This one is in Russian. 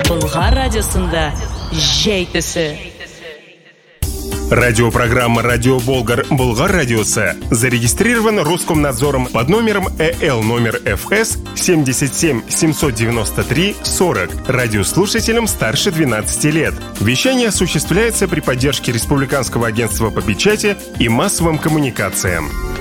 Болгар радиосында жай төсі. Радиопрограмма «Радио Болгар» Болгар радиосы зарегистрирован Роскомнадзором под номером ЭЛ номер ФС 77 793 40 радиослушателям старше 12 лет. Вещание осуществляется при поддержке Республиканского агентства по печати и массовым коммуникациям.